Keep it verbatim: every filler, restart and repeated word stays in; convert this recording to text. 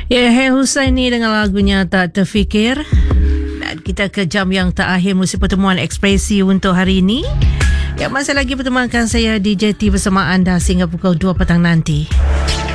Ya, Hai Husaini dengan lagunya Tak Terfikir. Dan kita ke jam yang terakhir musim pertemuan ekspresi untuk hari ini. Yang masih lagi pertemuankan saya D J T bersama anda sehingga pukul dua petang nanti.